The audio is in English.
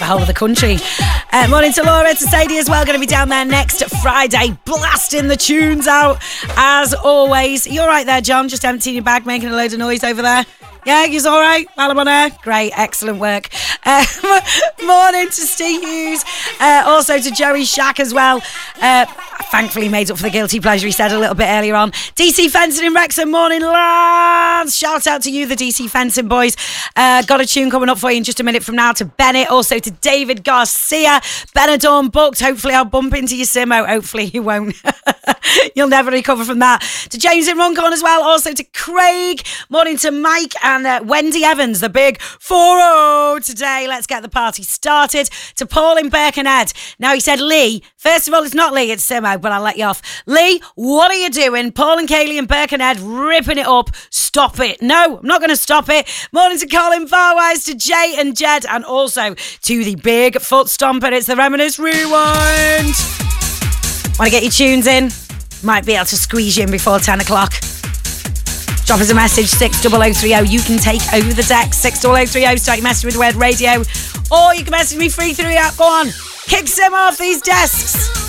whole of the country. Morning to Laura, to Sadie as well, going to be down there next Friday, blasting the tunes out as always. You all right there, John? Just emptying your bag, making a load of noise over there? Yeah, you're all right while I'm on air? Great, excellent work. Morning to Steve Hughes, also to Joey Shack as well. Thankfully made up for the guilty pleasure he said a little bit earlier on. DC Fencing in Wrexham, morning lads. Shout out to you, the DC Fencing boys. Got a tune coming up for you in just a minute from now to Bennett, also to David Garcia. Benidorm booked. Hopefully I'll bump into your Simo. Hopefully you won't. You'll never recover from that. To James in Runcorn as well, also to Craig. Morning to Mike and Wendy Evans, the big 4-0 today. Let's get the party started. To Paul in Birkenhead. Now he said Lee. First of all, it's not Lee, it's Simo, but I'll let you off. Lee, what are you doing? Paul and Kaylee in Birkenhead ripping it up. Stop it. No, I'm not going to stop it. Morning to Colin Farwise, to Jay and Jed, and also to the big foot stomper. It's the Reminisce Rewind. Want to get your tunes in? Might be able to squeeze you in before 10 o'clock. Drop us a message, 60030. You can take over the deck, 60030. Start your message with the word radio. Or you can message me free through the app. Go on, kick some off these desks.